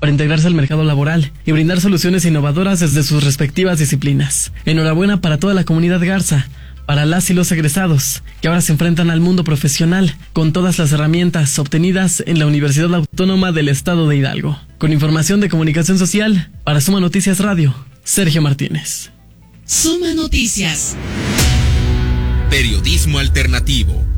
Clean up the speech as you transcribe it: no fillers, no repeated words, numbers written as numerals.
para integrarse al mercado laboral y brindar soluciones innovadoras desde sus respectivas disciplinas. Enhorabuena para toda la comunidad Garza, para las y los egresados, que ahora se enfrentan al mundo profesional con todas las herramientas obtenidas en la Universidad Autónoma del Estado de Hidalgo. Con información de comunicación social, para Suma Noticias Radio, Sergio Martínez. Suma Noticias. Periodismo alternativo.